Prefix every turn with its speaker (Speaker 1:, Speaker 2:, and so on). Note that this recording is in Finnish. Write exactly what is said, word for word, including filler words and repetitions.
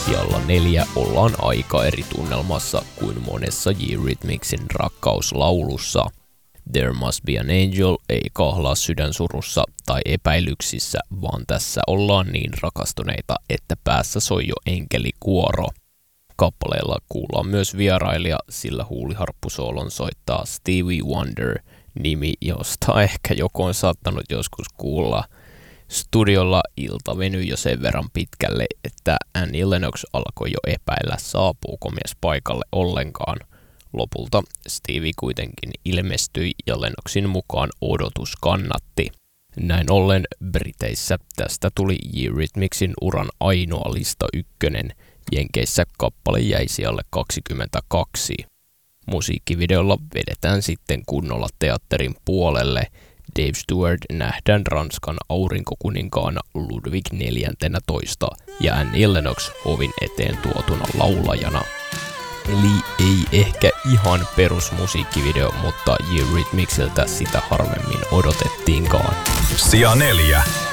Speaker 1: Sijalla neljä ollaan aika eri tunnelmassa kuin monessa Eurythmicsin rakkauslaulussa. There Must Be an Angel ei kahlaa sydänsurussa tai epäilyksissä, vaan tässä ollaan niin rakastuneita, että päässä soi jo enkelikuoro. Kappaleella kuullaan myös vierailija, sillä huuliharppusoolon soittaa Stevie Wonder, nimi josta ehkä joku on saattanut joskus kuulla. Studiolla ilta venyi jo sen verran pitkälle, että Annie Lennox alkoi jo epäillä, saapuuko mies paikalle ollenkaan. Lopulta Stevie kuitenkin ilmestyi ja Lennoxin mukaan odotus kannatti. Näin ollen Briteissä tästä tuli Eurythmicsin uran ainoa lista ykkönen, Jenkeissä kappale jäi sijalle kaksikymmentäkaksi. Musiikkivideolla vedetään sitten kunnolla teatterin puolelle. Dave Stewart nähdään Ranskan aurinkokuninkaana Ludwig neljätoista ja Annie Lennox ovin eteen tuotuna laulajana. Eli ei ehkä ihan perusmusiikkivideo, mutta Eurythmicsiltä sitä harvemmin odotettiinkaan.
Speaker 2: Sija neljä.